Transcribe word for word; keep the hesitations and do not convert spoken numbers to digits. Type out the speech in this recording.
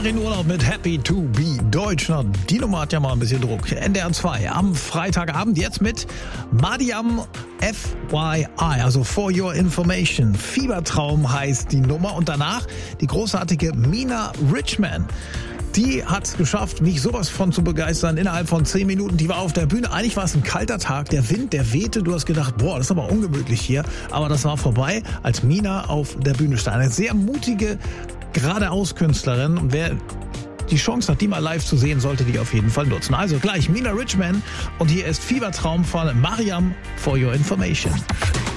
Fahr in Urlaub mit Happy to be Deutschland. Die Nummer hat ja mal ein bisschen Druck. N D R zwei am Freitagabend jetzt mit Madiam F Y I, also For Your Information. Fiebertraum heißt die Nummer. Und danach die großartige Mina Richman. Die hat es geschafft, mich sowas von zu begeistern innerhalb von zehn Minuten. Die war auf der Bühne. Eigentlich war es ein kalter Tag. Der Wind, der wehte. Du hast gedacht, boah, das ist aber ungemütlich hier. Aber das war vorbei, als Mina auf der Bühne stand. Eine sehr mutige, geradeaus-Künstlerin. Und wer die Chance hat, die mal live zu sehen, sollte die auf jeden Fall nutzen. Also gleich Mina Richman. Und hier ist Fiebertraum von Mariam For Your Information.